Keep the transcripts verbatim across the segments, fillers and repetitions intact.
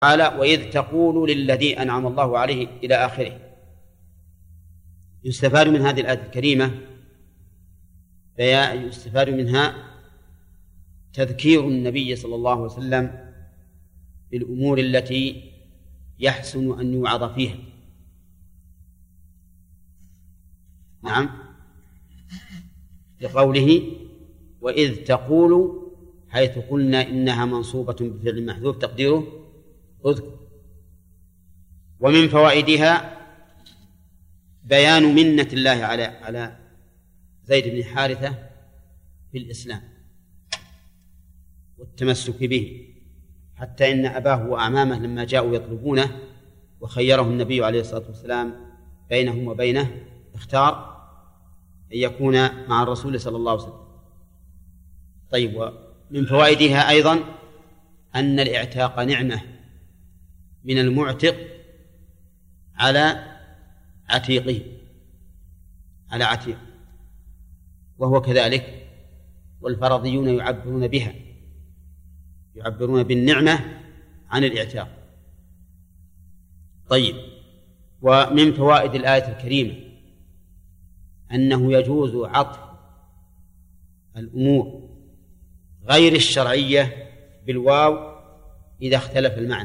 تعالى: وإذ تقول للذي أنعم الله عليه إلى آخره. يستفاد من هذه الآية الكريمة يستفاد منها تذكير النبي صلى الله عليه وسلم بالأمور التي يحسن أن يوعظ فيها. نعم، لقوله: وإذ تقول، حيث قلنا إنها منصوبة بفعل محذوف تقديره اذكر. ومن فوائدها بيان منة الله على على زيد بن حارثة في الإسلام والتمسك به، حتى إن أباه وأعمامه لما جاءوا يطلبونه وخيره النبي عليه الصلاة والسلام بينهم وبينه اختار أن يكون مع الرسول صلى الله عليه وسلم. طيب، ومن فوائدها أيضا أن الإعتاق نعمة من المعتق على عتيقه على عتيق وهو كذلك، والفرضيون يعبرون بها يعبرون بالنعمة عن الإعتاق. طيب، ومن فوائد الآية الكريمة أنه يجوز عطف الأمور غير الشرعية بالواو إذا اختلف المعنى.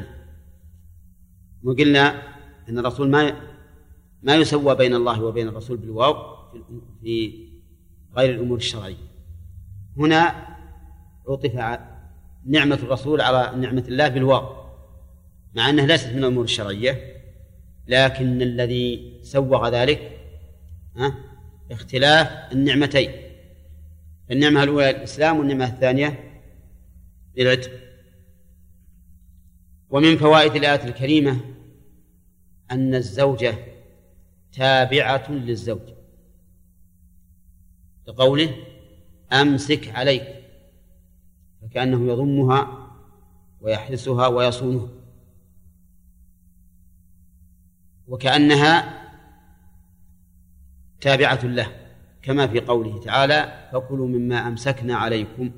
وقلنا أن الرسول ما ما يسوى بين الله وبين الرسول بالواو في غير الأمور الشرعية. هنا عطف نعمة الرسول على نعمة الله بالواو، مع أنها ليست من الأمور الشرعية، لكن الذي سوغ ذلك ها اختلاف النعمتين. النعمة الأولى الإسلام، والنعمة الثانية العتق. ومن فوائد الآية الكريمة أن الزوجة تابعة للزوج، لقوله: أمسك عليك، فكأنه يضمها ويحرسها ويصونها، وكأنها تابعة له، كما في قوله تعالى: فكلوا مما أمسكنا عليكم.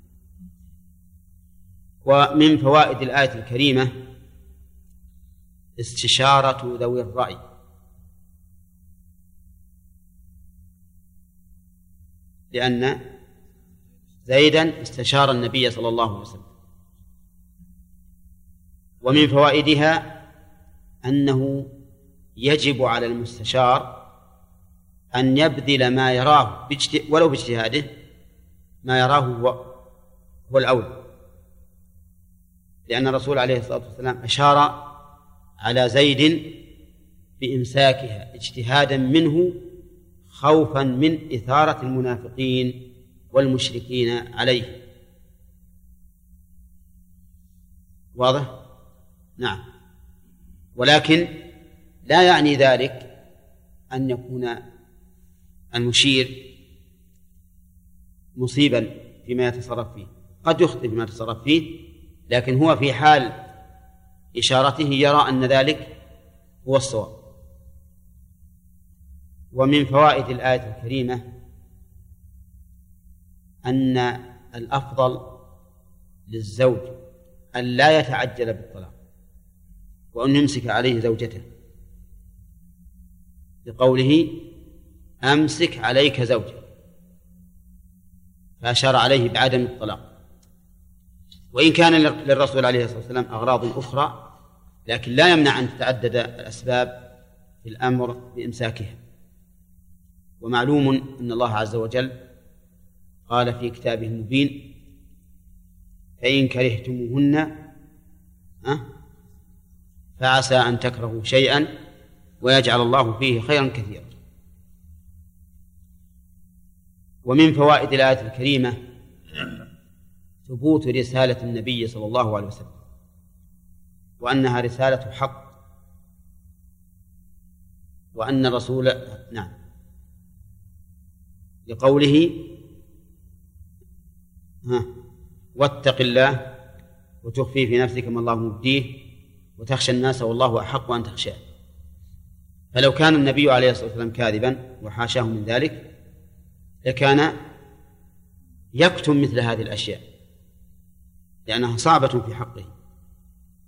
ومن فوائد الآية الكريمة استشارة ذوي الرأي، لأن زيدا استشار النبي صلى الله عليه وسلم. ومن فوائدها أنه يجب على المستشار أن يبذل ما يراه ولو باجتهاده ما يراه هو, هو الأولى، لأن الرسول عليه الصلاة والسلام أشار على زيد بإمساكها اجتهادا منه، خوفا من إثارة المنافقين والمشركين عليه. واضح؟ نعم. ولكن لا يعني ذلك أن يكون المشير مصيبا فيما يتصرف فيه، قد يخطئ فيما يتصرف فيه، لكن هو في حال إشارته يرى أن ذلك هو الصواب. ومن فوائد الآية الكريمة أن الأفضل للزوج أن لا يتعجل بالطلاق، وأن يمسك عليه زوجته، لقوله: أمسك عليك زوجك، فأشار عليه بعدم الطلاق. وإن كان للرسول عليه الصلاة والسلام أغراض أخرى، لكن لا يمنع أن تتعدد الأسباب في الأمر بإمساكها. ومعلوم أن الله عز وجل قال في كتابه المبين: فإن كرهتموهن فعسى أن تكرهوا شيئا ويجعل الله فيه خيرا كثيرا. ومن فوائد الآية الكريمة ثبوت رسالة النبي صلى الله عليه وسلم، وأنها رسالة حق، وأن الرسول نعم لقوله: ها واتق الله وتخفي في نفسك ما الله مبديه وتخشى الناس والله أحق أن تخشاه. فلو كان النبي عليه الصلاة والسلام كاذبا وحاشاه من ذلك لكان يكتم مثل هذه الأشياء، لأنها صعبة في حقه.